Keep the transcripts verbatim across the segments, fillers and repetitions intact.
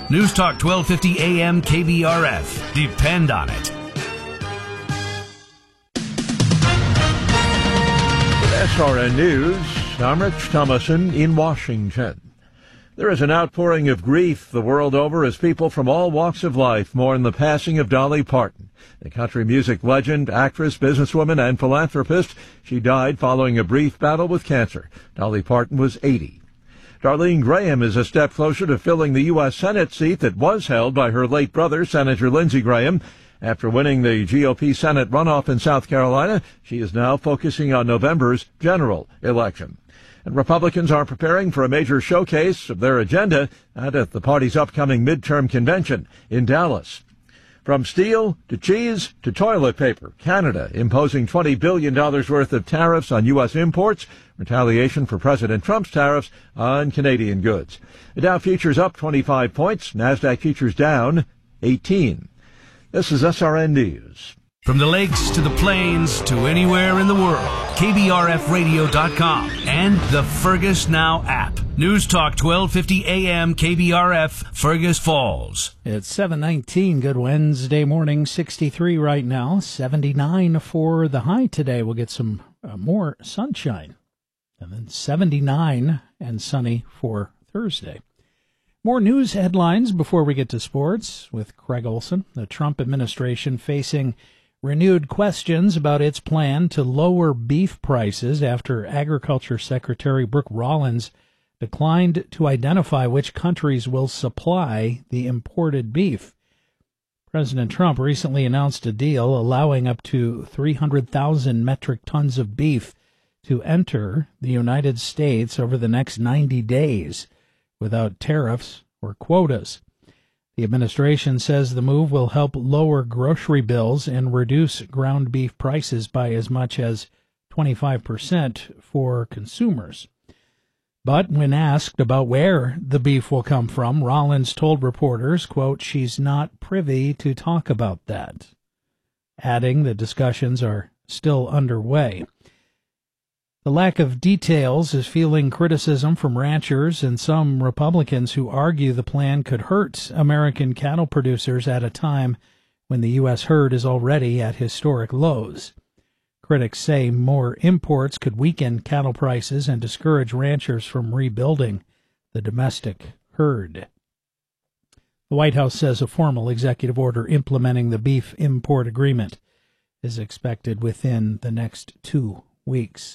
News Talk twelve fifty A M K B R F. Depend on it. S R N News, I'm Rich Thomason in Washington. There is an outpouring of grief the world over as people from all walks of life mourn the passing of Dolly Parton, the country music legend, actress, businesswoman, and philanthropist. She died following a brief battle with cancer. Dolly Parton was eighty. Darlene Graham is a step closer to filling the U S Senate seat that was held by her late brother, Senator Lindsey Graham. After winning the G O P Senate runoff in South Carolina, she is now focusing on November's general election. And Republicans are preparing for a major showcase of their agenda at the party's upcoming midterm convention in Dallas. From steel to cheese to toilet paper, Canada imposing twenty billion dollars worth of tariffs on U S imports, retaliation for President Trump's tariffs on Canadian goods. The Dow futures up twenty-five points, NASDAQ futures down eighteen. This is S R N News. From the lakes to the plains to anywhere in the world, K B R F radio dot com and the Fergus Now app. News Talk twelve fifty A M K B R F, Fergus Falls. It's seven nineteen. Good Wednesday morning. sixty-three right now. seventy-nine for the high today. We'll get some uh, more sunshine. And then seventy-nine and sunny for Thursday. More news headlines before we get to sports with Craig Olson. The Trump administration facing renewed questions about its plan to lower beef prices after Agriculture Secretary Brooke Rollins declined to identify which countries will supply the imported beef. President Trump recently announced a deal allowing up to three hundred thousand metric tons of beef to enter the United States over the next ninety days. Without tariffs or quotas. The administration says the move will help lower grocery bills and reduce ground beef prices by as much as twenty-five percent for consumers. But when asked about where the beef will come from, Rollins told reporters, quote, she's not privy to talk about that, adding the discussions are still underway. The lack of details is fueling criticism from ranchers and some Republicans who argue the plan could hurt American cattle producers at a time when the U S herd is already at historic lows. Critics say more imports could weaken cattle prices and discourage ranchers from rebuilding the domestic herd. The White House says a formal executive order implementing the beef import agreement is expected within the next two weeks.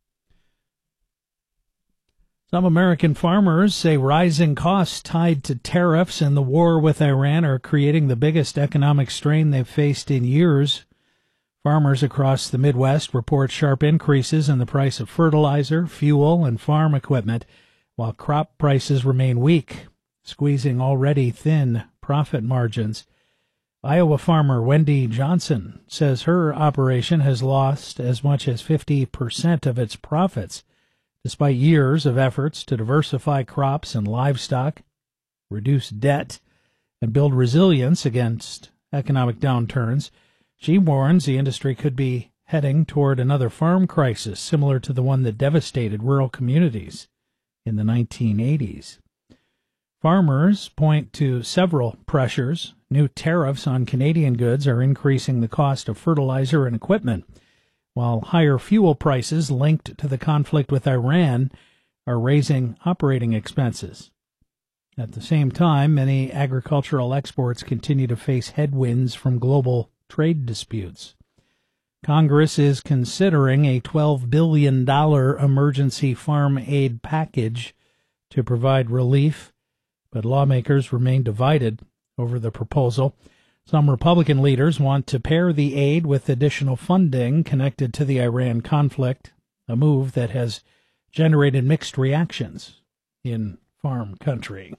Some American farmers say rising costs tied to tariffs and the war with Iran are creating the biggest economic strain they've faced in years. Farmers across the Midwest report sharp increases in the price of fertilizer, fuel, and farm equipment, while crop prices remain weak, squeezing already thin profit margins. Iowa farmer Wendy Johnson says her operation has lost as much as fifty percent of its profits, despite years of efforts to diversify crops and livestock, reduce debt, and build resilience against economic downturns. She warns the industry could be heading toward another farm crisis similar to the one that devastated rural communities in the nineteen eighties. Farmers point to several pressures. New tariffs on Canadian goods are increasing the cost of fertilizer and equipment, while higher fuel prices linked to the conflict with Iran are raising operating expenses. At the same time, many agricultural exports continue to face headwinds from global trade disputes. Congress is considering a twelve billion dollars emergency farm aid package to provide relief, but lawmakers remain divided over the proposal. Some Republican leaders want to pair the aid with additional funding connected to the Iran conflict, a move that has generated mixed reactions in farm country.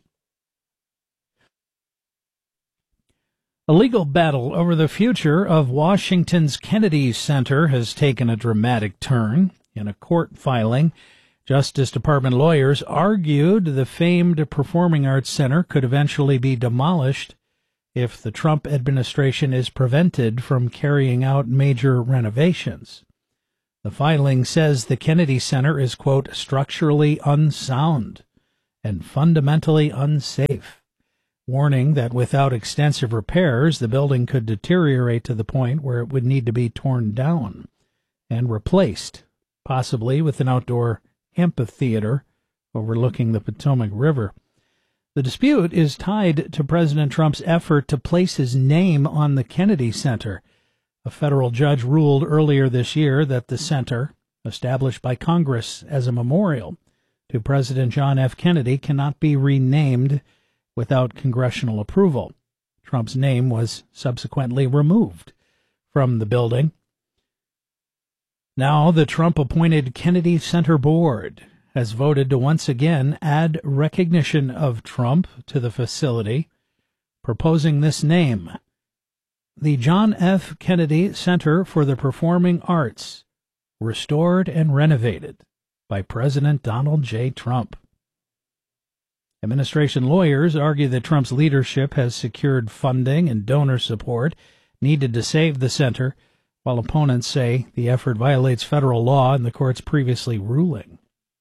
A legal battle over the future of Washington's Kennedy Center has taken a dramatic turn. In a court filing, Justice Department lawyers argued the famed Performing Arts Center could eventually be demolished if the Trump administration is prevented from carrying out major renovations. The filing says the Kennedy Center is, quote, structurally unsound and fundamentally unsafe. warning that without extensive repairs, the building could deteriorate to the point where it would need to be torn down and replaced, possibly with an outdoor amphitheater overlooking the Potomac River. The dispute is tied to President Trump's effort to place his name on the Kennedy Center. A federal judge ruled earlier this year that the center, established by Congress as a memorial to President John F. Kennedy, cannot be renamed without congressional approval. Trump's name was subsequently removed from the building. Now, the Trump-appointed Kennedy Center Board has voted to once again add recognition of Trump to the facility, proposing this name: the John F. Kennedy Center for the Performing Arts, restored and renovated by President Donald J. Trump. Administration lawyers argue that Trump's leadership has secured funding and donor support needed to save the center, while opponents say the effort violates federal law and the court's previously ruling.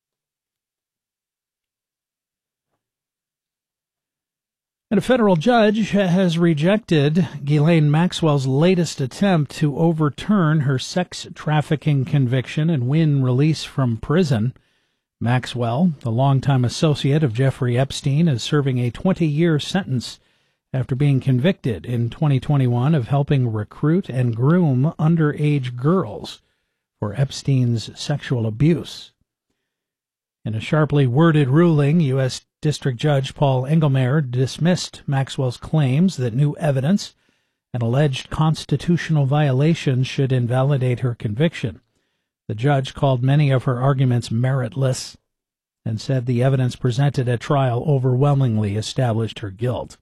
And a federal judge has rejected Ghislaine Maxwell's latest attempt to overturn her sex trafficking conviction and win release from prison. Maxwell, the longtime associate of Jeffrey Epstein, is serving a twenty-year sentence after being convicted in twenty twenty-one of helping recruit and groom underage girls for Epstein's sexual abuse. In a sharply worded ruling, U S District Judge Paul Engelmayer dismissed Maxwell's claims that new evidence and alleged constitutional violations should invalidate her conviction. The judge called many of her arguments meritless and said the evidence presented at trial overwhelmingly established her guilt.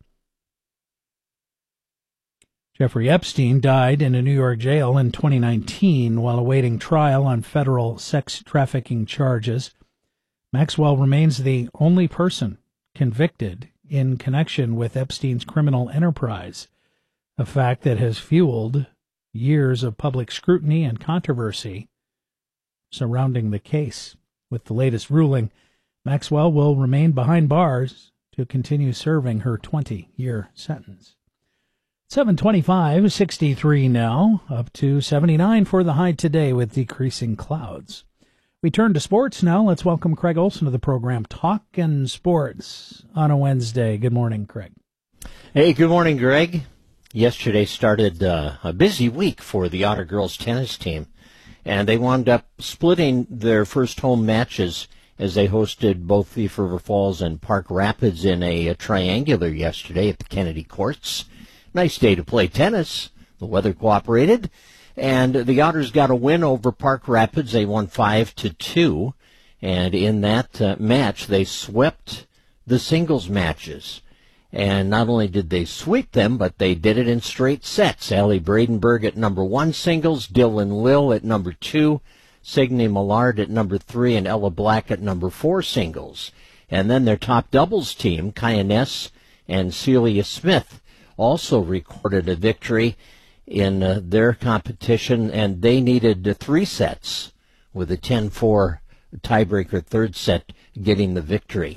Jeffrey Epstein died in a New York jail in twenty nineteen while awaiting trial on federal sex trafficking charges. Maxwell remains the only person convicted in connection with Epstein's criminal enterprise, a fact that has fueled years of public scrutiny and controversy surrounding the case. With the latest ruling, Maxwell will remain behind bars to continue serving her twenty-year sentence. seven twenty-five, sixty-three now, up to seventy-nine for the high today with decreasing clouds. We turn to sports now. Let's welcome Craig Olson to the program, Talkin' Sports, on a Wednesday. Good morning, Craig. Hey, good morning, Greg. Yesterday started uh, a busy week for the Otter girls tennis team, and they wound up splitting their first home matches as they hosted both Thief River Falls and Park Rapids in a, a triangular yesterday at the Kennedy Courts. Nice day to play tennis. The weather cooperated. And the Otters got a win over Park Rapids. They won five to two, and in that uh, match, they swept the singles matches. And not only did they sweep them, but they did it in straight sets. Allie Bradenberg at number one singles, Dylan Lill at number two, Signe Millard at number three, and Ella Black at number four singles. And then their top doubles team, Kaya Ness and Celia Smith, also recorded a victory in uh, their competition, and they needed uh, three sets with a ten four tiebreaker third set getting the victory.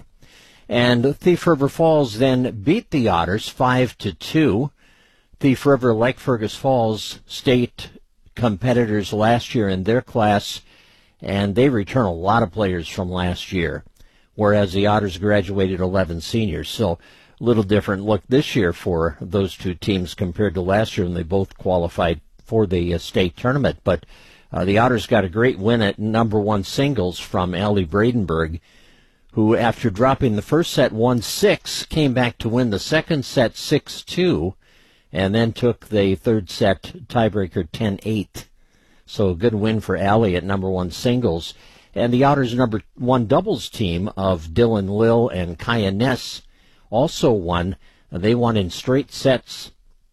And Thief River Falls then beat the Otters five to two. Thief River, like Fergus Falls, state competitors last year in their class, and they return a lot of players from last year, whereas the Otters graduated eleven seniors. So little different look this year for those two teams compared to last year when they both qualified for the uh, state tournament. But uh, the Otters got a great win at number one singles from Allie Bradenberg, who, after dropping the first set one six, came back to win the second set six two, and then took the third set tiebreaker ten eight. So a good win for Allie at number one singles. And the Otters' number one doubles team of Dylan Lill and Kaya Ness also won. They won in straight sets,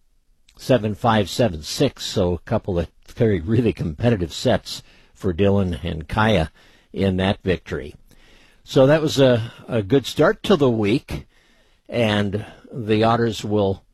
seven five, seven six, so a couple of very really competitive sets for Dylan and Kaya in that victory. So that was a, a good start to the week, and the Otters will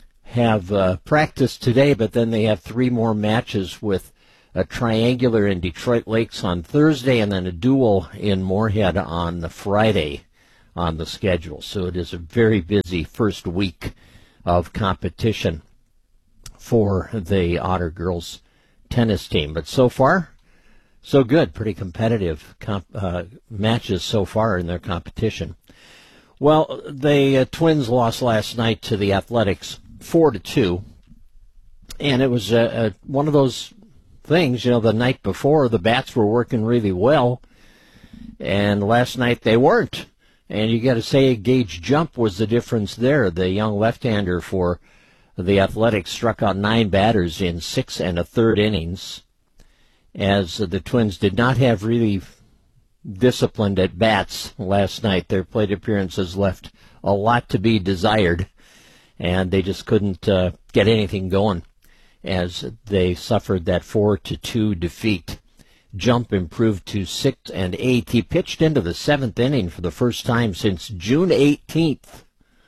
have uh, practice today, but then they have three more matches with a triangular in Detroit Lakes on Thursday and then a duel in Moorhead on the Friday. on the schedule. So it is a very busy first week of competition for the Otter girls tennis team. But so far, so good. Pretty competitive comp, uh, matches so far in their competition. Well, the uh, Twins lost last night to the Athletics four to two. And it was uh, uh, one of those things, you know, the night before the bats were working really well. And last night they weren't. And you got to say Gage Jump was the difference there. The young left-hander for the Athletics struck out nine batters in six and a third innings, as the Twins did not have really disciplined at bats last night. Their plate appearances left a lot to be desired, and they just couldn't uh, get anything going as they suffered that four to two defeat. Jump improved to six and eight. He pitched into the seventh inning for the first time since June eighteenth.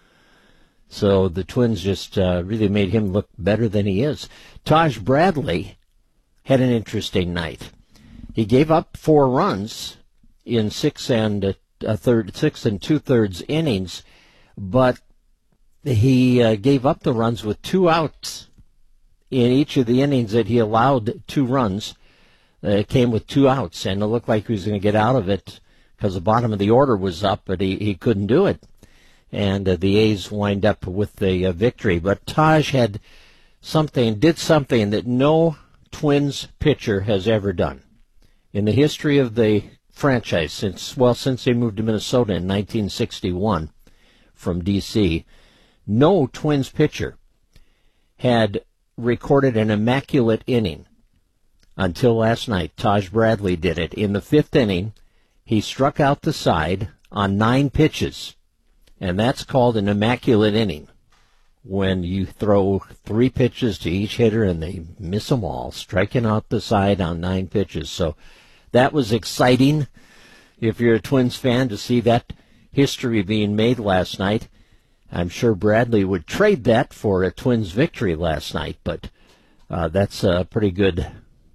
So the Twins just uh, really made him look better than he is. Taj Bradley had an interesting night. He gave up four runs in six and a, a third, six and two thirds innings, but he uh, gave up the runs with two outs in each of the innings that he allowed two runs. Uh, it came with two outs, and it looked like he was going to get out of it because the bottom of the order was up, but he, he couldn't do it. And uh, the A's wind up with the uh, victory. But Taj had something, did something that no Twins pitcher has ever done in the history of the franchise since, well, since they moved to Minnesota in nineteen sixty-one from D C. No Twins pitcher had recorded an immaculate inning until last night. Taj Bradley did it. In the fifth inning, he struck out the side on nine pitches. And that's called an immaculate inning, when you throw three pitches to each hitter and they miss them all, striking out the side on nine pitches. So that was exciting if you're a Twins fan to see that history being made last night. I'm sure Bradley would trade that for a Twins victory last night, but uh, that's a pretty good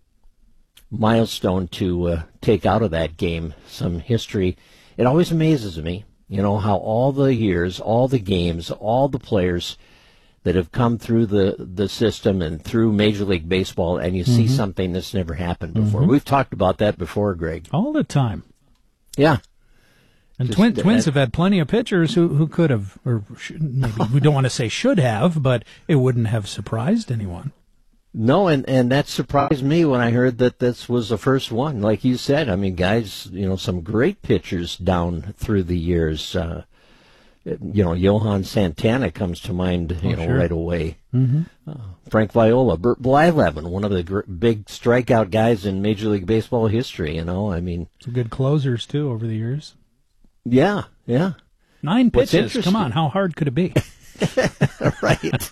milestone to uh, take out of that game, some history. It always amazes me. You know, how all the years, all the games, all the players that have come through the, the system and through Major League Baseball, and you mm-hmm. see something that's never happened before. Mm-hmm. We've talked about that before, Greg. All the time. Yeah. And twin, uh, Twins have had plenty of pitchers who, who could have, or should, maybe we don't want to say should have, but it wouldn't have surprised anyone. No, and, and that surprised me when I heard that this was the first one. Like you said, I mean, guys, you know, some great pitchers down through the years. Uh, you know, Johan Santana comes to mind, you oh, know, sure. right away. Mm-hmm. Uh, Frank Viola, Bert Blyleven, one of the gr- big strikeout guys in Major League Baseball history, you know, I mean. Some good closers, too, over the years. Yeah, yeah. Nine pitches, come on, how hard could it be? Right.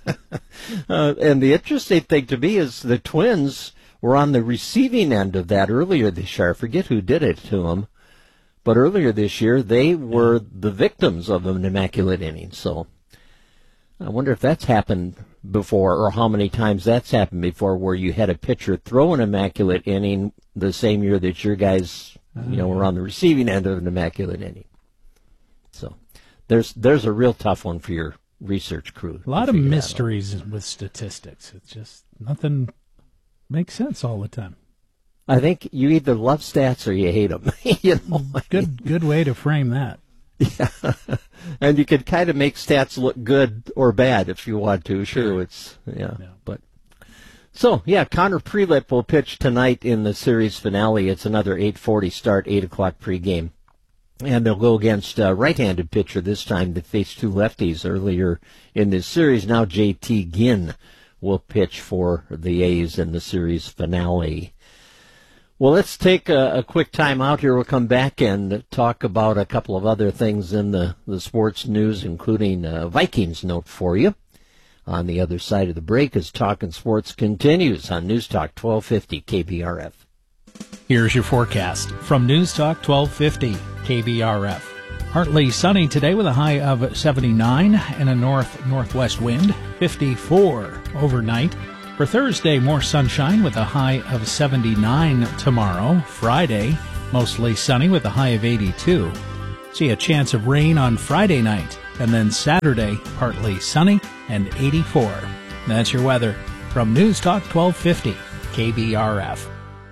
uh, and the interesting thing to me is the Twins were on the receiving end of that earlier this year. I forget who did it to them, but earlier this year they were the victims of an immaculate inning. So I wonder if that's happened before, or how many times that's happened before, where you had a pitcher throw an immaculate inning the same year that your guys, you know, were on the receiving end of an immaculate inning. So there's there's a real tough one for your research crew. A lot of mysteries with statistics. It's just nothing makes sense all the time. I think you either love stats or you hate them. You know? Good good way to frame that. Yeah. And you can kind of make stats look good or bad if you want to. Sure, sure. it's yeah, yeah. But so yeah, Connor Prelip will pitch tonight in the series finale. It's another eight forty start, eight o'clock pregame. And they'll go against a right-handed pitcher this time that faced two lefties earlier in this series. Now J T Ginn will pitch for the A's in the series finale. Well, let's take a, a quick time out here. We'll come back and talk about a couple of other things in the, the sports news, including a Vikings note for you. On the other side of the break as Talkin' Sports continues on News Talk twelve fifty K B R F. Here's your forecast from News Talk twelve fifty K B R F. Partly sunny today with a high of seventy-nine and a north-northwest wind, fifty-four overnight. For Thursday, more sunshine with a high of seventy-nine tomorrow. Friday, mostly sunny with a high of eighty-two. See a chance of rain on Friday night, and then Saturday, partly sunny and eighty-four. That's your weather from News Talk twelve fifty K B R F.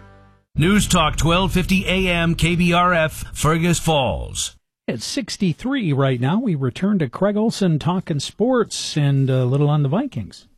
News Talk twelve fifty A M K B R F, Fergus Falls. It's sixty-three right now. We return to Craig Olson talking sports and a little on the Vikings.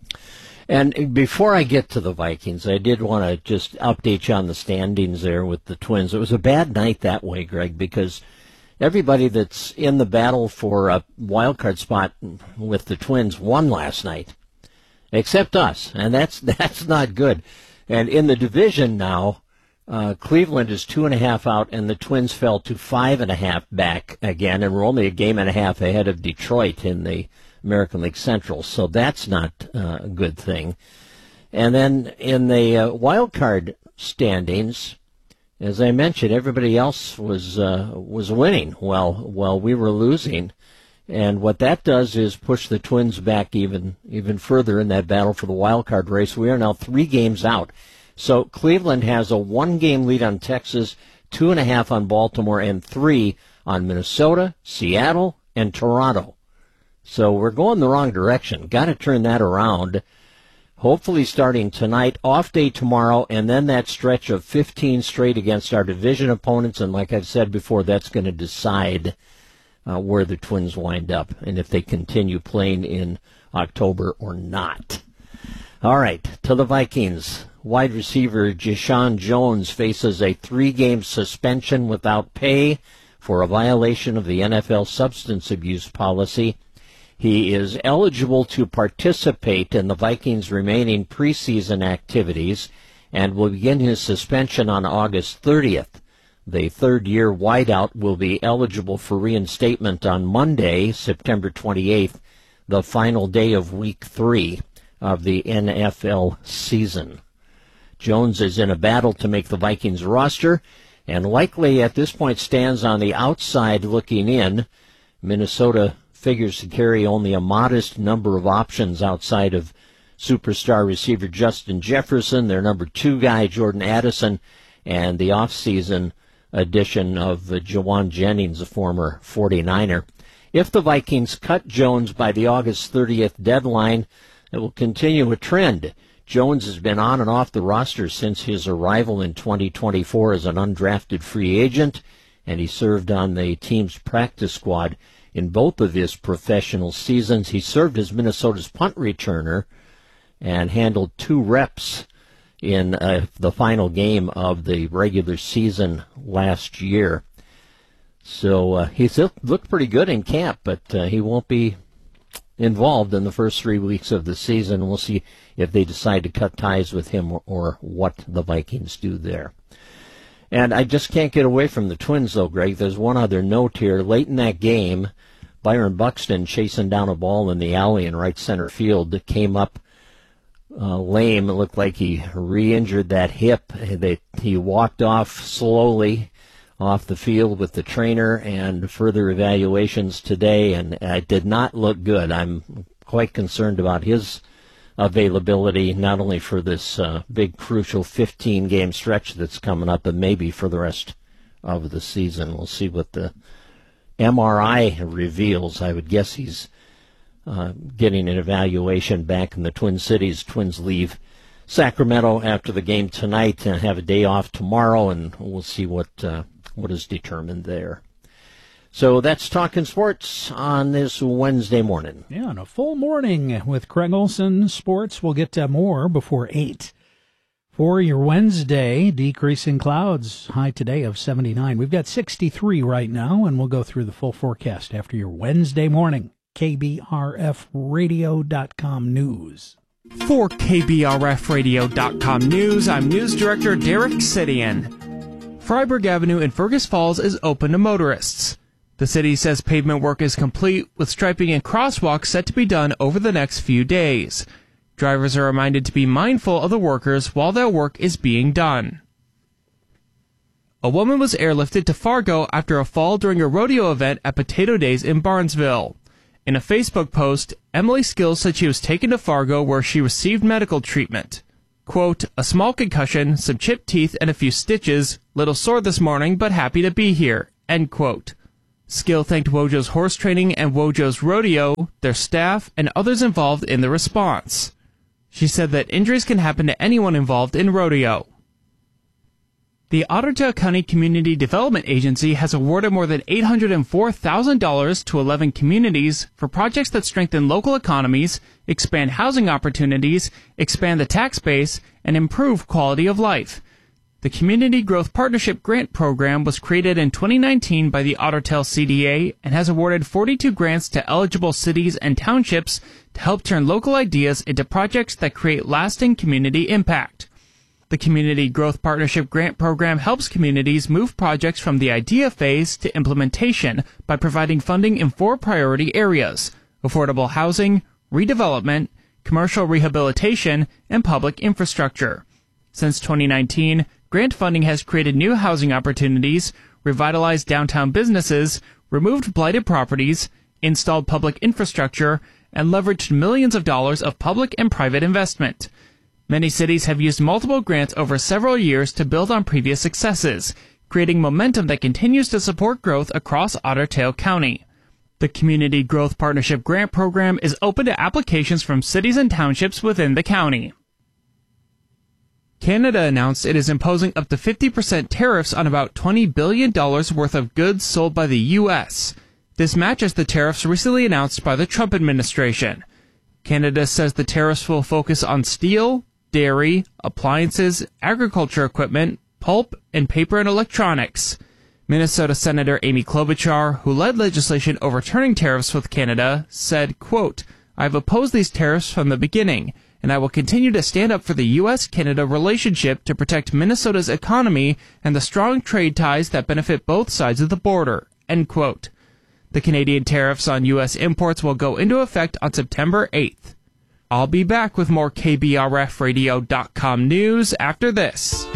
And before I get to the Vikings, I did want to just update you on the standings there with the Twins. It was a bad night that way, Greg, because everybody that's in the battle for a wild card spot with the Twins won last night, except us, and that's that's not good. And in the division now, uh, Cleveland is two and a half out, and the Twins fell to five and a half back again, and we're only a game and a half ahead of Detroit in the American League Central, so that's not uh, a good thing. And then in the uh, wild card standings, as I mentioned, everybody else was uh, was winning while while we were losing, and what that does is push the Twins back even even further in that battle for the wild card race. We are now three games out. So Cleveland has a one-game lead on Texas, two and a half on Baltimore, and three on Minnesota, Seattle, and Toronto. So we're going the wrong direction. Got to turn that around. Hopefully starting tonight, off day tomorrow, and then that stretch of fifteen straight against our division opponents. And like I've said before, that's going to decide uh, where the Twins wind up and if they continue playing in October or not. All right, to the Vikings. Wide receiver Jeshaun Jones faces a three-game suspension without pay for a violation of the N F L substance abuse policy. He is eligible to participate in the Vikings' remaining preseason activities and will begin his suspension on August thirtieth. The third-year wideout will be eligible for reinstatement on Monday, September twenty-eighth, the final day of Week three of the N F L season. Jones is in a battle to make the Vikings roster and likely at this point stands on the outside looking in. Minnesota figures to carry only a modest number of options outside of superstar receiver Justin Jefferson, their number two guy Jordan Addison, and the offseason addition of uh, Jawan Jennings, a former forty-niner. If the Vikings cut Jones by the August thirtieth deadline, it will continue a trend. Jones has been on and off the roster since his arrival in twenty twenty-four as an undrafted free agent, and he served on the team's practice squad in both of his professional seasons. He served as Minnesota's punt returner and handled two reps in uh, the final game of the regular season last year. So uh, he's looked pretty good in camp, but uh, he won't be involved in the first three weeks of the season. We'll see if they decide to cut ties with him or, or what the Vikings do there. And I just can't get away from the Twins, though, Greg. There's one other note here. Late in that game, Byron Buxton chasing down a ball in the alley in right center field that came up uh, lame. It looked like he re-injured that hip. They, he walked off slowly off the field with the trainer and further evaluations today, and it did not look good. I'm quite concerned about his availability, not only for this uh, big, crucial fifteen-game stretch that's coming up, but maybe for the rest of the season. We'll see what the M R I reveals. I would guess he's uh, getting an evaluation back in the Twin Cities. Twins leave Sacramento after the game tonight and have a day off tomorrow, and we'll see what uh, what is determined there. So that's Talking Sports on this Wednesday morning. Yeah, on a full morning with Craig Olson Sports. We'll get to more before eight. For your Wednesday, decreasing clouds, high today of seventy-nine. We've got sixty-three right now, and we'll go through the full forecast after your Wednesday morning K B R F radio dot com news. For K B R F radio dot com news, I'm News Director Derek Sidian. Freiburg Avenue in Fergus Falls is open to motorists. The city says pavement work is complete, with striping and crosswalks set to be done over the next few days. Drivers are reminded to be mindful of the workers while their work is being done. A woman was airlifted to Fargo after a fall during a rodeo event at Potato Days in Barnesville. In a Facebook post, Emily Skills said she was taken to Fargo where she received medical treatment. Quote, a small concussion, some chipped teeth, and a few stitches. Little sore this morning, but happy to be here. End quote. Skill thanked Wojo's Horse Training and Wojo's Rodeo, their staff, and others involved in the response. She said that injuries can happen to anyone involved in rodeo. The Otter Tail County Community Development Agency has awarded more than eight hundred four thousand dollars to eleven communities for projects that strengthen local economies, expand housing opportunities, expand the tax base, and improve quality of life. The Community Growth Partnership Grant Program was created in twenty nineteen by the Otter Tail C D A and has awarded forty-two grants to eligible cities and townships to help turn local ideas into projects that create lasting community impact. The Community Growth Partnership Grant Program helps communities move projects from the idea phase to implementation by providing funding in four priority areas: affordable housing, redevelopment, commercial rehabilitation, and public infrastructure. Since twenty nineteen, grant funding has created new housing opportunities, revitalized downtown businesses, removed blighted properties, installed public infrastructure, and leveraged millions of dollars of public and private investment. Many cities have used multiple grants over several years to build on previous successes, creating momentum that continues to support growth across Otter Tail County. The Community Growth Partnership Grant Program is open to applications from cities and townships within the county. Canada announced it is imposing up to fifty percent tariffs on about twenty billion dollars worth of goods sold by the U S. This matches the tariffs recently announced by the Trump administration. Canada says the tariffs will focus on steel, dairy, appliances, agriculture equipment, pulp, and paper and electronics. Minnesota Senator Amy Klobuchar, who led legislation overturning tariffs with Canada, said, quote, "I've opposed these tariffs from the beginning, and I will continue to stand up for the U S Canada relationship to protect Minnesota's economy and the strong trade ties that benefit both sides of the border," end quote. The Canadian tariffs on U S imports will go into effect on September eighth. I'll be back with more K B R F radio dot com news after this.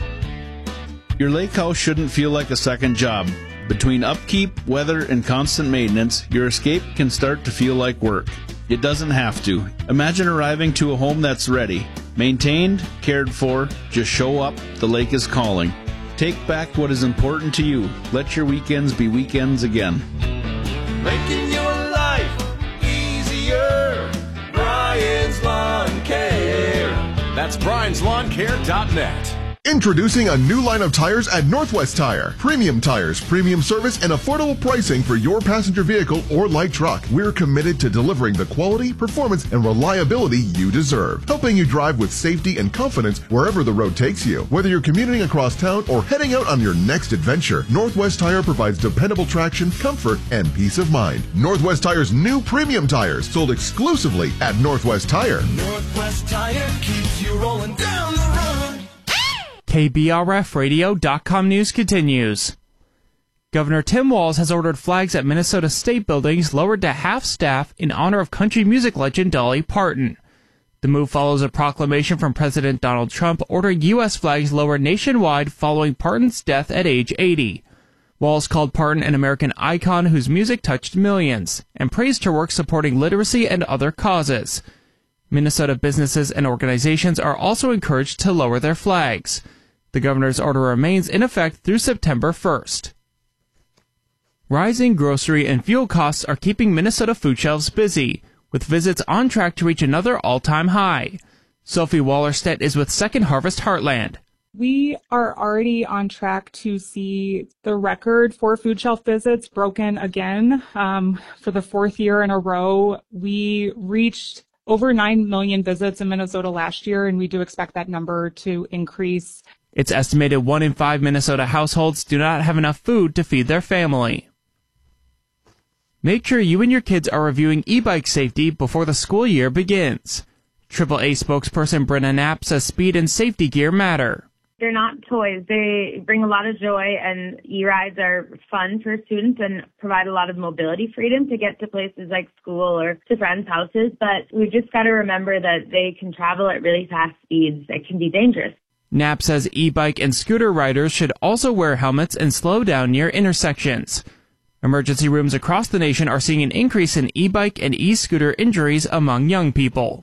Your lake house shouldn't feel like a second job. Between upkeep, weather, and constant maintenance, your escape can start to feel like work. It doesn't have to. Imagine arriving to a home that's ready. Maintained, cared for, just show up, the lake is calling. Take back what is important to you. Let your weekends be weekends again. Making your life easier. Brian's Lawn Care. That's Brian's Lawn Care dot net. Introducing a new line of tires at Northwest Tire. Premium tires, premium service, and affordable pricing for your passenger vehicle or light truck. We're committed to delivering the quality, performance, and reliability you deserve, helping you drive with safety and confidence wherever the road takes you. Whether you're commuting across town or heading out on your next adventure, Northwest Tire provides dependable traction, comfort, and peace of mind. Northwest Tire's new premium tires, sold exclusively at Northwest Tire. Northwest Tire keeps you rolling down the road. K B R F radio dot com news continues. Governor Tim Walz has ordered flags at Minnesota state buildings lowered to half staff in honor of country music legend Dolly Parton. The move follows a proclamation from President Donald Trump ordering U S flags lowered nationwide following Parton's death at age eighty. Walz called Parton an American icon whose music touched millions, and praised her work supporting literacy and other causes. Minnesota businesses and organizations are also encouraged to lower their flags. The governor's order remains in effect through September first. Rising grocery and fuel costs are keeping Minnesota food shelves busy, with visits on track to reach another all-time high. Sophie Wallerstedt is with Second Harvest Heartland. We are already on track to see the record for food shelf visits broken again. Um, for the fourth year in a row, we reached over nine million visits in Minnesota last year, and we do expect that number to increase. It's estimated one in five Minnesota households do not have enough food to feed their family. Make sure you and your kids are reviewing e-bike safety before the school year begins. triple A spokesperson Brenna Knapp says speed and safety gear matter. They're not toys. They bring a lot of joy, and e-rides are fun for students and provide a lot of mobility freedom to get to places like school or to friends' houses. But we've just got to remember that they can travel at really fast speeds that can be dangerous. Knapp says e-bike and scooter riders should also wear helmets and slow down near intersections. Emergency rooms across the nation are seeing an increase in e-bike and e-scooter injuries among young people.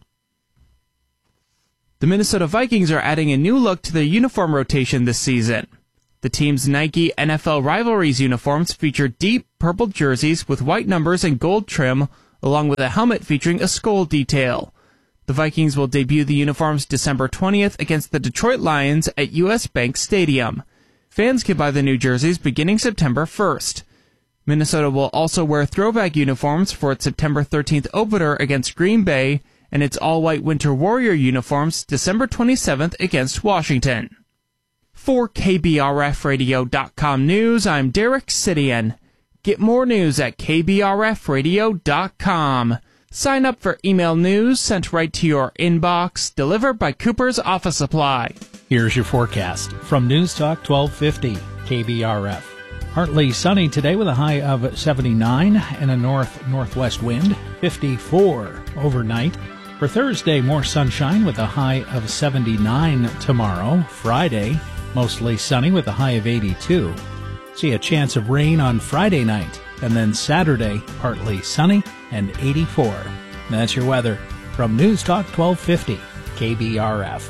The Minnesota Vikings are adding a new look to their uniform rotation this season. The team's Nike N F L Rivalries uniforms feature deep purple jerseys with white numbers and gold trim, along with a helmet featuring a skull detail. The Vikings will debut the uniforms December twentieth against the Detroit Lions at U S Bank Stadium. Fans can buy the new jerseys beginning September first. Minnesota will also wear throwback uniforms for its September thirteenth opener against Green Bay and its all-white Winter Warrior uniforms December twenty-seventh against Washington. For K B R F radio dot com News, I'm Derek Sidian. Get more news at K B R F radio dot com. Sign up for email news sent right to your inbox, delivered by Cooper's Office Supply. Here's your forecast from News Talk twelve fifty K B R F. Partly sunny today with a high of seventy-nine and a north-northwest wind, fifty-four overnight. For Thursday, more sunshine with a high of seventy-nine tomorrow. Friday, mostly sunny with a high of eighty-two. See a chance of rain on Friday night. And then Saturday, partly sunny and eighty-four. That's your weather from News Talk twelve fifty K B R F.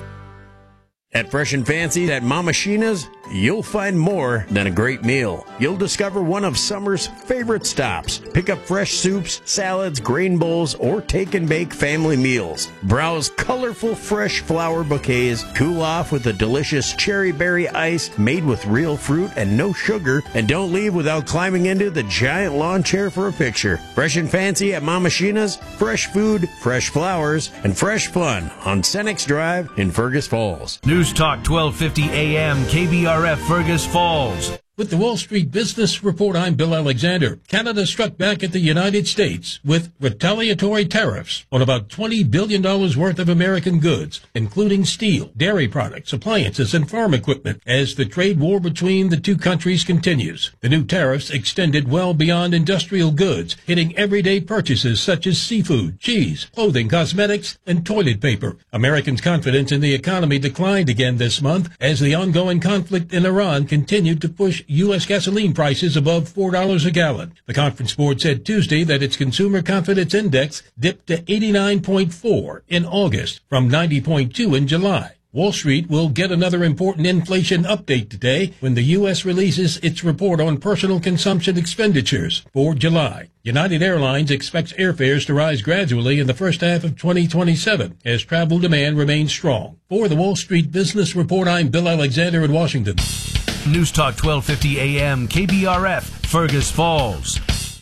At Fresh and Fancy at Mama Sheena's, you'll find more than a great meal. You'll discover one of summer's favorite stops. Pick up fresh soups, salads, grain bowls, or take and bake family meals. Browse colorful fresh flower bouquets, cool off with a delicious cherry berry ice made with real fruit and no sugar, and don't leave without climbing into the giant lawn chair for a picture. Fresh and Fancy at Mama Sheena's, fresh food, fresh flowers, and fresh fun on Senex Drive in Fergus Falls. News Talk twelve fifty A M K B R F Fergus Falls. With the Wall Street Business Report, I'm Bill Alexander. Canada struck back at the United States with retaliatory tariffs on about twenty billion dollars worth of American goods, including steel, dairy products, appliances, and farm equipment, as the trade war between the two countries continues. The new tariffs extended well beyond industrial goods, hitting everyday purchases such as seafood, cheese, clothing, cosmetics, and toilet paper. Americans' confidence in the economy declined again this month as the ongoing conflict in Iran continued to push U S gasoline prices above four dollars a gallon. The Conference Board said Tuesday that its Consumer Confidence Index dipped to eighty-nine point four in August from ninety point two in July. Wall Street will get another important inflation update today when the U S releases its report on personal consumption expenditures for July. United Airlines expects airfares to rise gradually in the first half of twenty twenty-seven as travel demand remains strong. For the Wall Street Business Report, I'm Bill Alexander in Washington. News Talk twelve fifty A M K B R F Fergus Falls.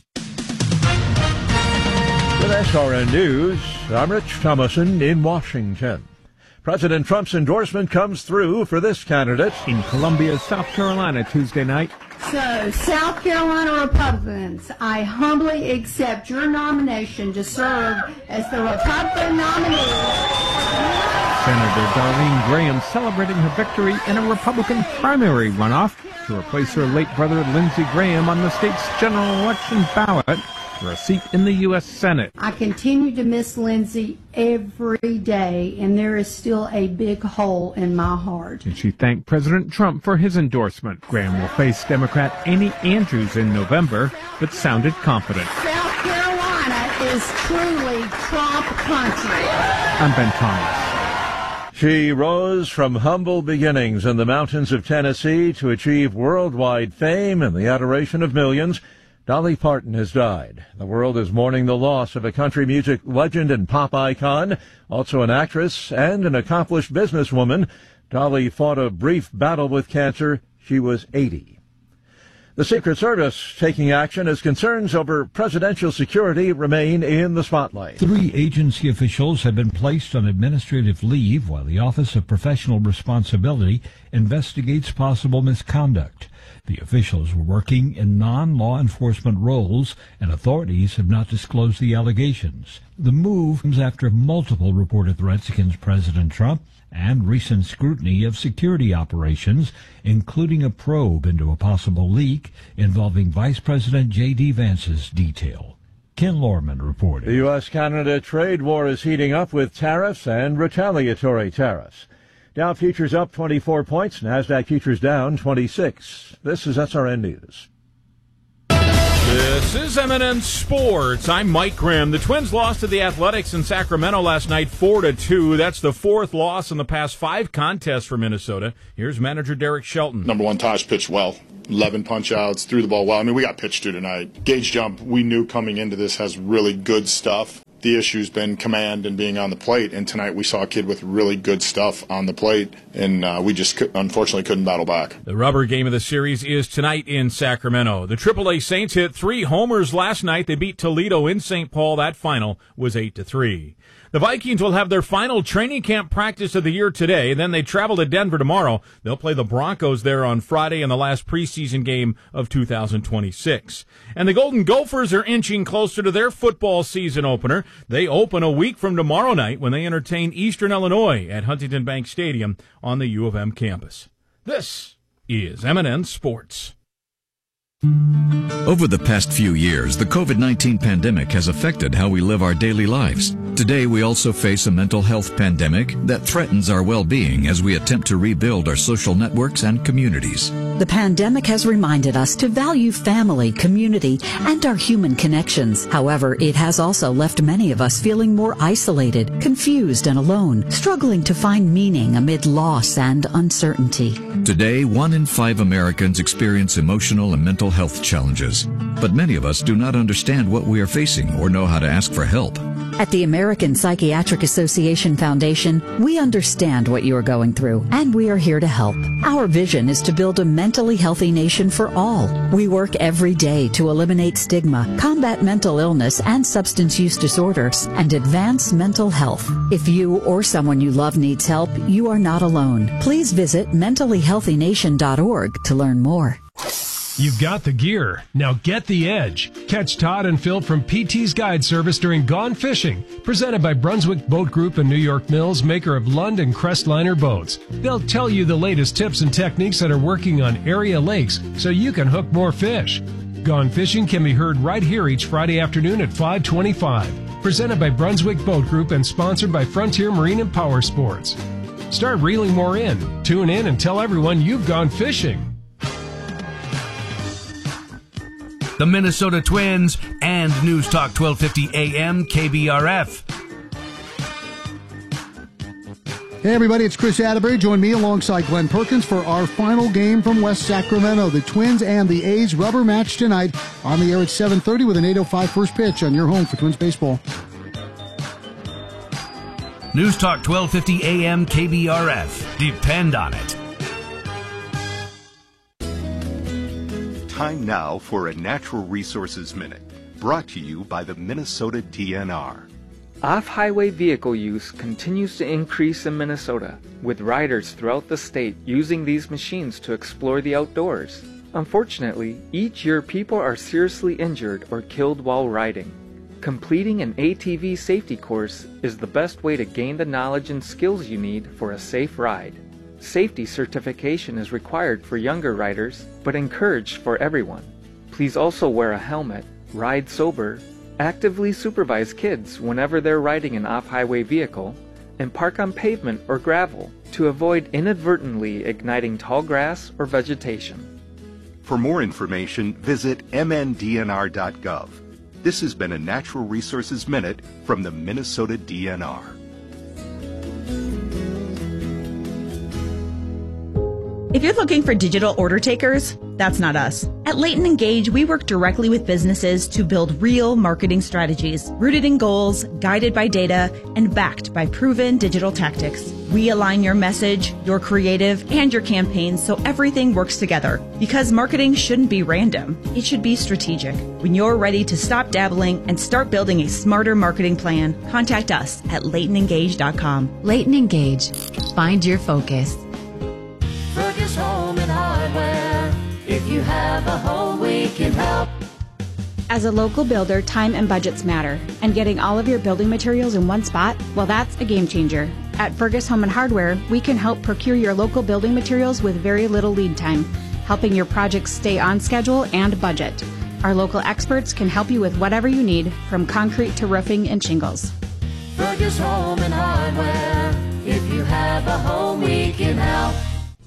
With S R N News, I'm Rich Thomason in Washington. President Trump's endorsement comes through for this candidate in Columbia, South Carolina, Tuesday night. So, South Carolina Republicans, I humbly accept your nomination to serve as the Republican nominee. Senator Darlene Graham celebrating her victory in a Republican primary runoff to replace her late brother Lindsey Graham on the state's general election ballot for a seat in the U S Senate. I continue to miss Lindsey every day, and there is still a big hole in my heart. And she thanked President Trump for his endorsement. Graham will face Democrat Amy Andrews in November, but sounded confident. South Carolina is truly Trump country. I'm Ben Thomas. She rose from humble beginnings in the mountains of Tennessee to achieve worldwide fame and the adoration of millions. Dolly Parton has died. The world is mourning the loss of a country music legend and pop icon, also an actress and an accomplished businesswoman. Dolly fought a brief battle with cancer. She was eighty. The Secret Service taking action as concerns over presidential security remain in the spotlight. Three agency officials have been placed on administrative leave while the Office of Professional Responsibility investigates possible misconduct. The officials were working in non-law enforcement roles, and authorities have not disclosed the allegations. The move comes after multiple reported threats against President Trump and recent scrutiny of security operations, including a probe into a possible leak involving Vice President J D. Vance's detail. Ken Lorman reported. The U S Canada trade war is heating up with tariffs and retaliatory tariffs. Dow futures up twenty-four points, NASDAQ futures down twenty-six. This is S R N News. This is M and N Sports. I'm Mike Grimm. The Twins lost to the Athletics in Sacramento last night four to two. That's the fourth loss in the past five contests for Minnesota. Here's manager Derek Shelton. Number one, Taj pitched well. eleven punch-outs, threw the ball well. I mean, we got pitched to tonight. Gauge jump, we knew coming into this, has really good stuff. The issue's been command and being on the plate, and tonight we saw a kid with really good stuff on the plate, and uh, we just could, unfortunately couldn't battle back. The rubber game of the series is tonight in Sacramento. The triple A Saints hit three homers last night. They beat Toledo in Saint Paul. That final was eight to three. The Vikings will have their final training camp practice of the year today. Then they travel to Denver tomorrow. They'll play the Broncos there on Friday in the last preseason game of two thousand twenty-six. And the Golden Gophers are inching closer to their football season opener. They open a week from tomorrow night when they entertain Eastern Illinois at Huntington Bank Stadium on the U of M campus. This is M and N Sports. Over the past few years, the COVID nineteen pandemic has affected how we live our daily lives. Today, we also face a mental health pandemic that threatens our well-being as we attempt to rebuild our social networks and communities. The pandemic has reminded us to value family, community, and our human connections. However, it has also left many of us feeling more isolated, confused, and alone, struggling to find meaning amid loss and uncertainty. Today, one in five Americans experience emotional and mental health challenges, but many of us do not understand what we are facing or know how to ask for help. At the American Psychiatric Association Foundation, we understand what you are going through, and we are here to help. Our vision is to build a mentally healthy nation for all. We work every day to eliminate stigma, combat mental illness and substance use disorders, and advance mental health. If you or someone you love needs help, you are not alone. Please visit mentally healthy nation dot org to learn more. You've got the gear. Now get the edge. Catch Todd and Phil from P T's Guide Service during Gone Fishing, presented by Brunswick Boat Group and New York Mills, maker of Lund and Crestliner boats. They'll tell you the latest tips and techniques that are working on area lakes so you can hook more fish. Gone Fishing can be heard right here each Friday afternoon at five twenty-five. Presented by Brunswick Boat Group and sponsored by Frontier Marine and Power Sports. Start reeling more in. Tune in and tell everyone you've gone fishing. The Minnesota Twins and News Talk twelve fifty A M K B R F. Hey everybody, it's Chris Atterbury. Join me alongside Glenn Perkins for our final game from West Sacramento. The Twins and the A's rubber match tonight on the air at seven thirty with an eight oh five first pitch on your home for Twins baseball. News Talk twelve fifty A M K B R F. Depend on it. Time now for a Natural Resources Minute, brought to you by the Minnesota D N R. Off-highway vehicle use continues to increase in Minnesota, with riders throughout the state using these machines to explore the outdoors. Unfortunately, each year people are seriously injured or killed while riding. Completing an A T V safety course is the best way to gain the knowledge and skills you need for a safe ride. Safety certification is required for younger riders, but encouraged for everyone. Please also wear a helmet, ride sober, actively supervise kids whenever they're riding an off-highway vehicle, and park on pavement or gravel to avoid inadvertently igniting tall grass or vegetation. For more information, visit m n d n r dot gov. This has been a Natural Resources Minute from the Minnesota D N R. If you're looking for digital order takers, that's not us. At Leighton Engage, we work directly with businesses to build real marketing strategies, rooted in goals, guided by data, and backed by proven digital tactics. We align your message, your creative, and your campaigns so everything works together. Because marketing shouldn't be random, it should be strategic. When you're ready to stop dabbling and start building a smarter marketing plan, contact us at leighton engage dot com. Leighton Engage. Find your focus. Fergus Home and Hardware. If you have a home, we can help. As a local builder, time and budgets matter, and getting all of your building materials in one spot, well, that's a game changer. At Fergus Home and Hardware, we can help procure your local building materials with very little lead time, helping your projects stay on schedule and budget. Our local experts can help you with whatever you need, from concrete to roofing and shingles. Fergus Home and Hardware. If you have a home, we can help.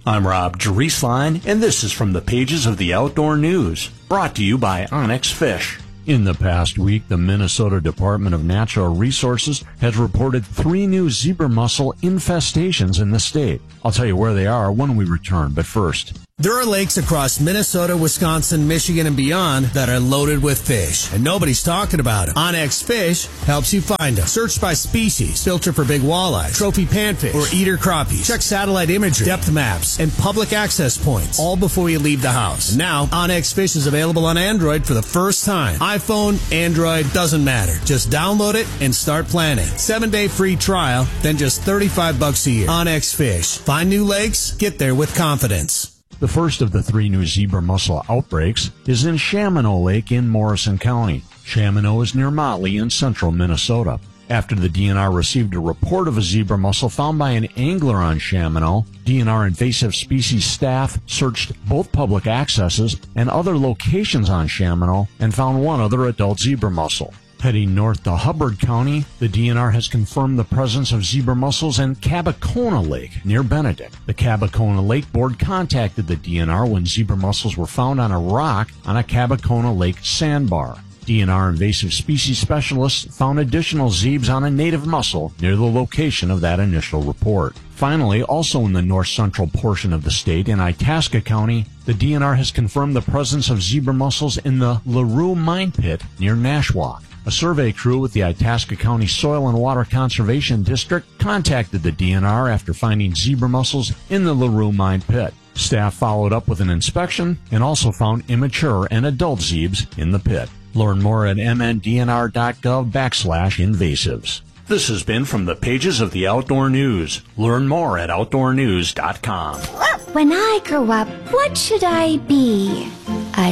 I'm Rob Drieslein, and this is from the pages of the Outdoor News, brought to you by Onyx Fish. In the past week, the Minnesota Department of Natural Resources has reported three new zebra mussel infestations in the state. I'll tell you where they are when we return, but first. There are lakes across Minnesota, Wisconsin, Michigan, and beyond that are loaded with fish, and nobody's talking about them. Onyx Fish helps you find them. Search by species, filter for big walleyes, trophy panfish, or eater crappies. Check satellite imagery, depth maps, and public access points, all before you leave the house. And now, Onyx Fish is available on Android for the first time. iPhone, Android, doesn't matter. Just download it and start planning. Seven-day free trial, then just thirty-five bucks a year. Onyx Fish. Find new lakes, get there with confidence. The first of the three new zebra mussel outbreaks is in Chaminot Lake in Morrison County. Chaminot is near Motley in central Minnesota. After the D N R received a report of a zebra mussel found by an angler on Chaminot, D N R invasive species staff searched both public accesses and other locations on Chaminot and found one other adult zebra mussel. Heading north to Hubbard County, the D N R has confirmed the presence of zebra mussels in Cabacona Lake near Benedict. The Cabacona Lake Board contacted the D N R when zebra mussels were found on a rock on a Cabacona Lake sandbar. D N R invasive species specialists found additional zebes on a native mussel near the location of that initial report. Finally, also in the north-central portion of the state, in Itasca County, the D N R has confirmed the presence of zebra mussels in the LaRue Mine Pit near Nashwauk. A survey crew with the Itasca County Soil and Water Conservation District contacted the D N R after finding zebra mussels in the LaRue Mine Pit. Staff followed up with an inspection and also found immature and adult zebes in the pit. Learn more at mndnr.gov backslash invasives. This has been from the pages of the Outdoor News. Learn more at outdoor news dot com. When I grow up, what should I be? A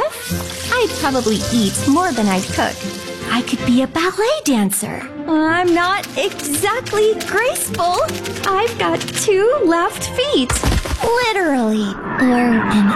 chef? I'd probably eat more than I'd cook. I could be a ballet dancer. I'm not exactly graceful. I've got two left feet. Literally. Or an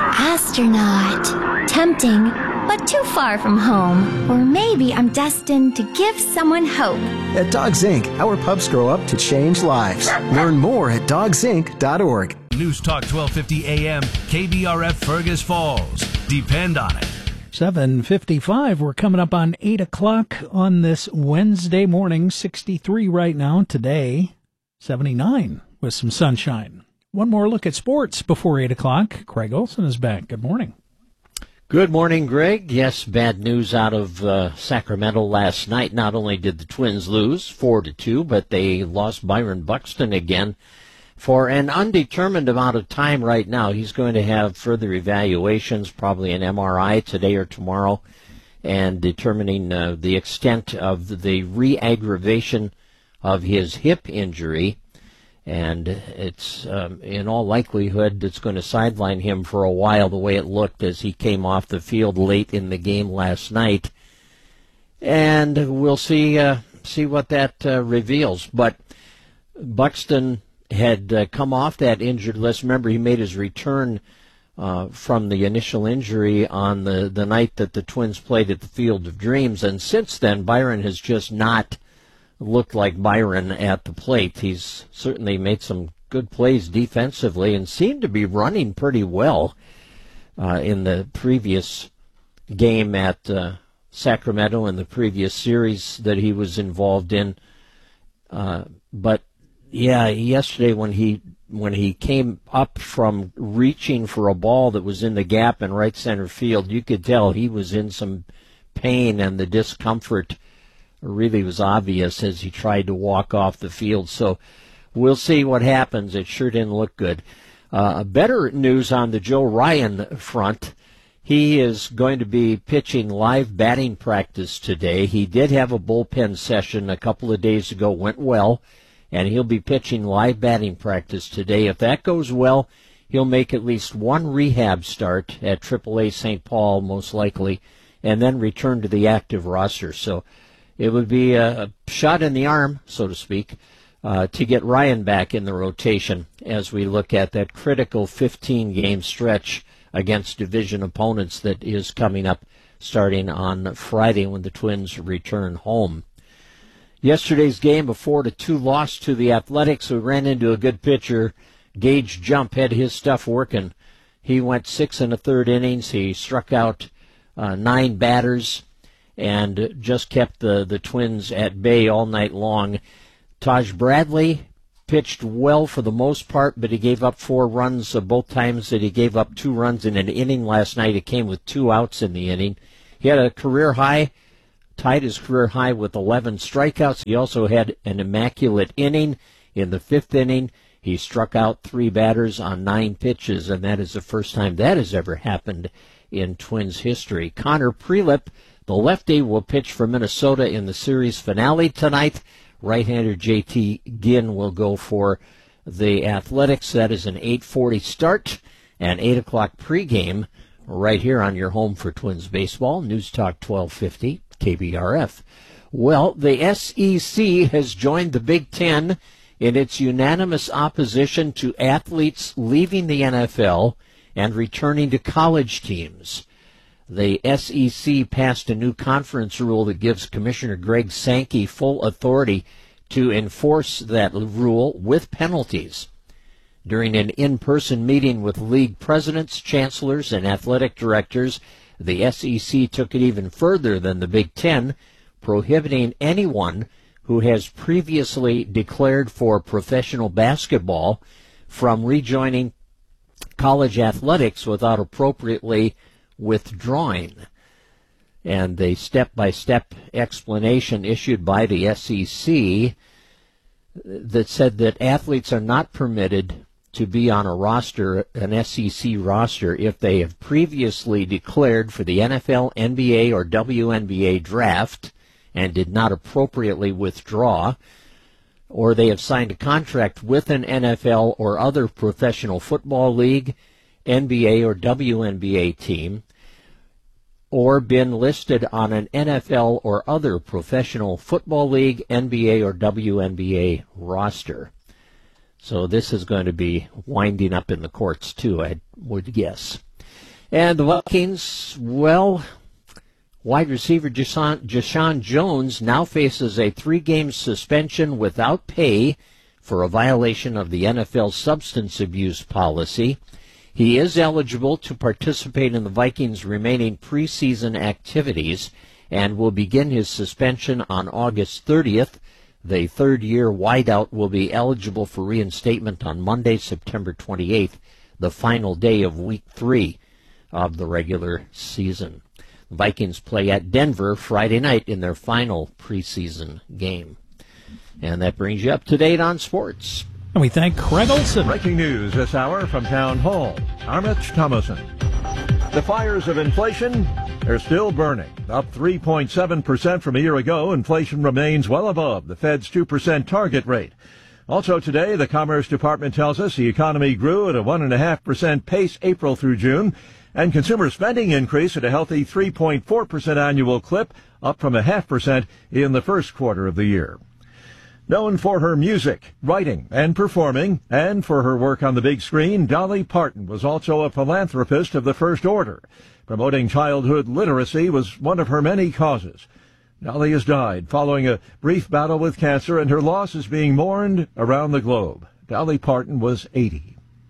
astronaut. Tempting, but too far from home. Or maybe I'm destined to give someone hope. At Dogs Incorporated, our pups grow up to change lives. Learn more at dogs inc dot org. News Talk twelve fifty A M, K B R F Fergus Falls. Depend on it. seven fifty-five. We're coming up on eight o'clock on this Wednesday morning. sixty-three right now. Today, seventy-nine with some sunshine. One more look at sports before eight o'clock. Craig Olson is back. Good morning. Good morning, Greg. Yes, bad news out of uh, Sacramento last night. Not only did the Twins lose four to two, but they lost Byron Buxton again for an undetermined amount of time right now. He's going to have further evaluations, probably an M R I today or tomorrow, and determining uh, the extent of the re-aggravation of his hip injury. And it's, um, in all likelihood, it's going to sideline him for a while, the way it looked as he came off the field late in the game last night. And we'll see uh, see what that uh, reveals. But Buxton had uh, come off that injured list. Remember, he made his return uh, from the initial injury on the, the night that the Twins played at the Field of Dreams. And since then, Byron has just not looked like Byron at the plate. He's certainly made some good plays defensively and seemed to be running pretty well uh, in the previous game at uh, Sacramento and the previous series that he was involved in. Uh, but yeah, yesterday when he when he came up from reaching for a ball that was in the gap in right center field, you could tell he was in some pain, and the discomfort really was obvious as he tried to walk off the field. So we'll see what happens. It sure didn't look good. Uh, better news on the Joe Ryan front. He is going to be pitching live batting practice today. He did have a bullpen session a couple of days ago, went well, and he'll be pitching live batting practice today. If that goes well, he'll make at least one rehab start at triple A Saint Paul, most likely, and then return to the active roster. So it would be a shot in the arm, so to speak, uh, to get Ryan back in the rotation as we look at that critical fifteen-game stretch against division opponents that is coming up starting on Friday when the Twins return home. Yesterday's game, a four to two loss to the Athletics. We ran into a good pitcher, Gage Jump had his stuff working. He went six and a third innings. He struck out uh, nine batters and just kept the, the Twins at bay all night long. Taj Bradley pitched well for the most part, but he gave up four runs uh, both times that he gave up two runs in an inning last night. It came with two outs in the inning. He had a career high, tied his career high with eleven strikeouts. He also had an immaculate inning. In the fifth inning, he struck out three batters on nine pitches, and that is the first time that has ever happened in Twins history. Connor Prelip, the lefty, will pitch for Minnesota in the series finale tonight. Right-hander J T Ginn will go for the Athletics. That is an eight forty start and eight o'clock pregame right here on your home for Twins baseball. News Talk twelve fifty, K B R F. Well, the S E C has joined the Big Ten in its unanimous opposition to athletes leaving the N F L and returning to college teams. The S E C passed a new conference rule that gives Commissioner Greg Sankey full authority to enforce that rule with penalties. During an in-person meeting with league presidents, chancellors, and athletic directors, the S E C took it even further than the Big Ten, prohibiting anyone who has previously declared for professional basketball from rejoining college athletics without appropriately withdrawing. And the step-by-step explanation issued by the S E C that said that athletes are not permitted to be on a roster, an S E C roster, if they have previously declared for the N F L, N B A, or W N B A draft and did not appropriately withdraw, or they have signed a contract with an N F L or other professional football league, N B A or W N B A team, or been listed on an N F L or other professional football league, N B A or W N B A roster. So this is going to be winding up in the courts too, I would guess. And the Vikings, well, wide receiver Jashaun, Jashaun Jones now faces a three-game suspension without pay for a violation of the N F L substance abuse policy. He is eligible to participate in the Vikings' remaining preseason activities and will begin his suspension on August thirtieth. The third-year wideout will be eligible for reinstatement on Monday, September twenty-eighth, the final day of Week three of the regular season. The Vikings play at Denver Friday night in their final preseason game. And that brings you up to date on sports. And we thank Craig Olson. Breaking news this hour from Town Hall. I'm Rich Thomason. The fires of inflation are still burning. Up three point seven percent from a year ago, inflation remains well above the Fed's two percent target rate. Also today, the Commerce Department tells us the economy grew at a one point five percent pace April through June, and consumer spending increased at a healthy three point four percent annual clip, up from a half percent in the first quarter of the year. Known for her music, writing, and performing, and for her work on the big screen, Dolly Parton was also a philanthropist of the first order. Promoting childhood literacy was one of her many causes. Dolly has died following a brief battle with cancer, and her loss is being mourned around the globe. Dolly Parton was eighty.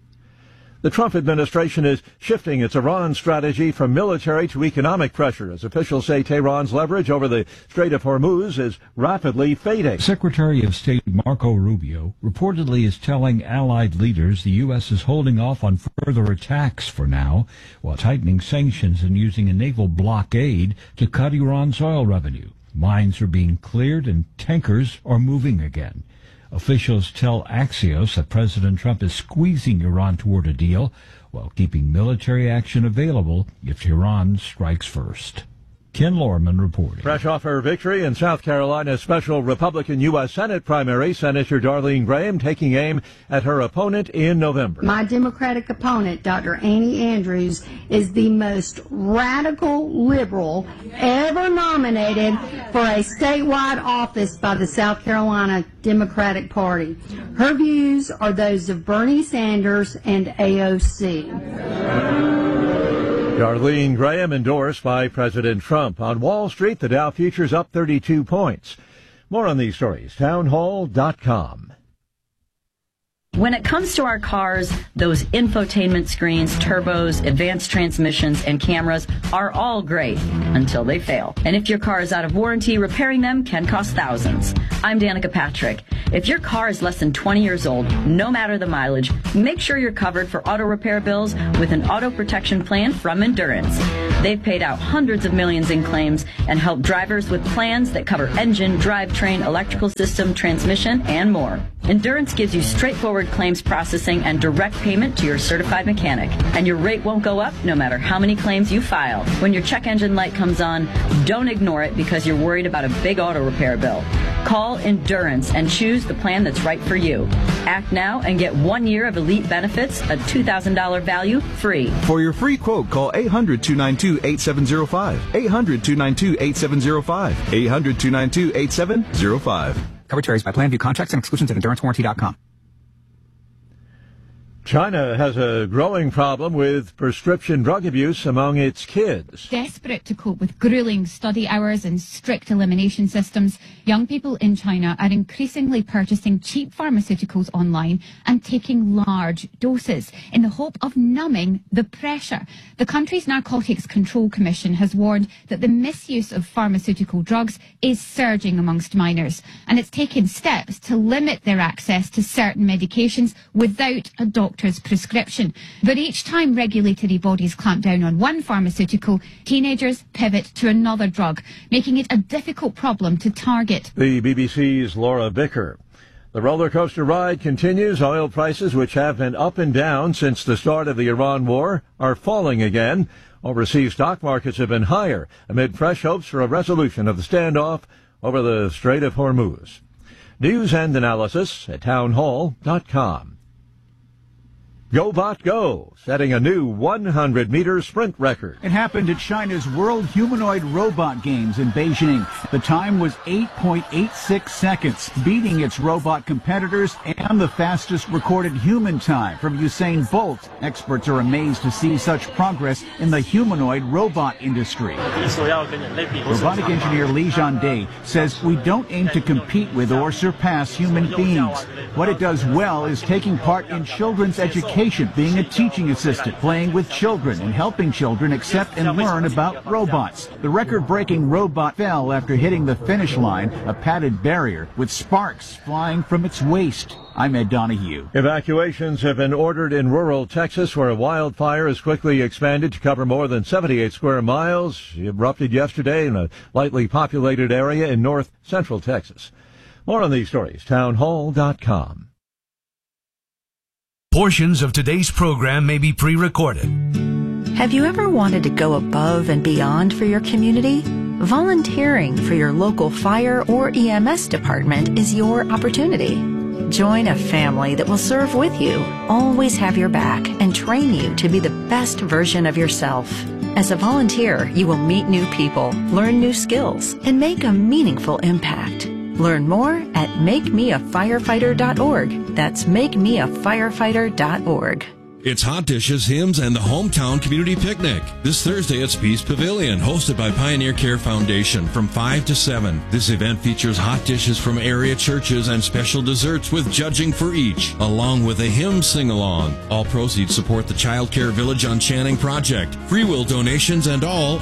The Trump administration is shifting its Iran strategy from military to economic pressure, as officials say Tehran's leverage over the Strait of Hormuz is rapidly fading. Secretary of State Marco Rubio reportedly is telling allied leaders the U S is holding off on further attacks for now, while tightening sanctions and using a naval blockade to cut Iran's oil revenue. Mines are being cleared and tankers are moving again. Officials tell Axios that President Trump is squeezing Iran toward a deal while keeping military action available if Tehran strikes first. Ken Lorman reporting. Fresh off her victory in South Carolina's special Republican U S Senate primary, Senator Darlene Graham taking aim at her opponent in November. My Democratic opponent, Doctor Annie Andrews, is the most radical liberal ever nominated for a statewide office by the South Carolina Democratic Party. Her views are those of Bernie Sanders and A O C. Darlene Graham endorsed by President Trump. On Wall Street, the Dow futures up thirty-two points. More on these stories, townhall dot com. When it comes to our cars, those infotainment screens, turbos, advanced transmissions, and cameras are all great until they fail. And if your car is out of warranty, repairing them can cost thousands. I'm Danica Patrick. If your car is less than twenty years old, no matter the mileage, make sure you're covered for auto repair bills with an auto protection plan from Endurance. They've paid out hundreds of millions in claims and helped drivers with plans that cover engine, drivetrain, electrical system, transmission, and more. Endurance gives you straightforward claims processing and direct payment to your certified mechanic. And your rate won't go up no matter how many claims you file. When your check engine light comes on, don't ignore it because you're worried about a big auto repair bill. Call Endurance and choose the plan that's right for you. Act now and get one year of elite benefits, a two thousand dollars value, free. For your free quote, call eight hundred, two nine two, eight seven zero five. eight hundred, two nine two, eight seven zero five. eight hundred, two nine two, eight seven zero five. Coverage varies by plan. View contracts and exclusions at endurance warranty dot com. China has a growing problem with prescription drug abuse among its kids. Desperate to cope with grueling study hours and strict elimination systems, young people in China are increasingly purchasing cheap pharmaceuticals online and taking large doses in the hope of numbing the pressure. The country's Narcotics Control Commission has warned that the misuse of pharmaceutical drugs is surging amongst minors, and it's taken steps to limit their access to certain medications without a doctor doctor's prescription. But each time regulatory bodies clamp down on one pharmaceutical, teenagers pivot to another drug, making it a difficult problem to target. The B B C's Laura Bicker. The roller coaster ride continues. Oil prices, which have been up and down since the start of the Iran war, are falling again. Overseas stock markets have been higher amid fresh hopes for a resolution of the standoff over the Strait of Hormuz. News and analysis at townhall dot com. GoBot Go, setting a new one hundred meter sprint record. It happened at China's World Humanoid Robot Games in Beijing. The time was eight point eight six seconds, beating its robot competitors and the fastest recorded human time from Usain Bolt. Experts are amazed to see such progress in the humanoid robot industry. Robotic engineer Li Jiande says we don't aim to compete with or surpass human beings. What it does well is taking part in children's education, being a teaching assistant, playing with children, and helping children accept and learn about robots. The record-breaking robot fell after hitting the finish line, a padded barrier, with sparks flying from its waist. I'm Ed Donahue. Evacuations have been ordered in rural Texas, where a wildfire has quickly expanded to cover more than seventy-eight square miles. It erupted yesterday in a lightly populated area in north central Texas. More on these stories, townhall dot com. Portions of today's program may be pre-recorded. Have you ever wanted to go above and beyond for your community? Volunteering for your local fire or E M S department is your opportunity. Join a family that will serve with you, always have your back, and train you to be the best version of yourself. As a volunteer, you will meet new people, learn new skills, and make a meaningful impact. Learn more at make me a firefighter dot org. That's make me a firefighter dot org. It's Hot Dishes, Hymns, and the Hometown Community Picnic. This Thursday at Spees Pavilion, hosted by Pioneer Care Foundation from five to seven. This event features hot dishes from area churches and special desserts with judging for each, along with a hymn sing-along. All proceeds support the Child Care Village on Channing project. Free will donations and all